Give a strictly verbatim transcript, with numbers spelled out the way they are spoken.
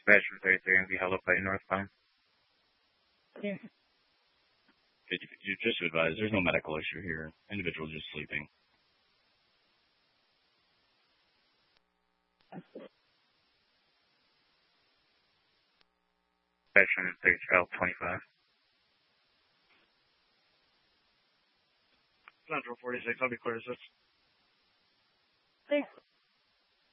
Veteran thirty-three and be held up by northbound. Yeah. You, you just advised there's no medical issue here. Individual just sleeping. Veteran thirty-three twenty-five. Central forty-six, I'll be clear to six.